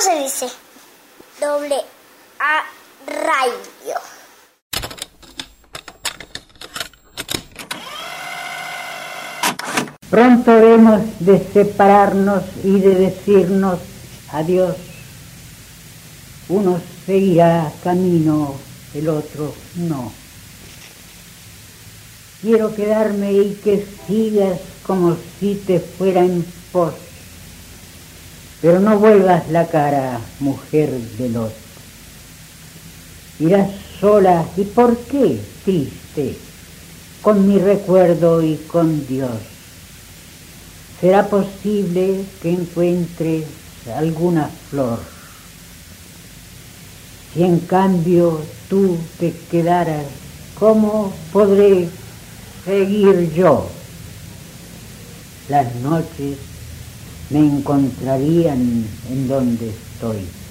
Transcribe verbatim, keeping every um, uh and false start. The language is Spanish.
se dice? Doble A radio. Pronto hemos de separarnos y de decirnos adiós. Uno seguirá camino, el otro no. Quiero quedarme y que sigas como si te fuera en pos. Pero no vuelvas la cara, mujer del otro. Irás sola, ¿y por qué triste? Con mi recuerdo y con Dios. ¿Será posible que encuentres alguna flor? Si en cambio tú te quedaras, ¿cómo podré seguir yo? Las noches me encontrarían en donde estoy.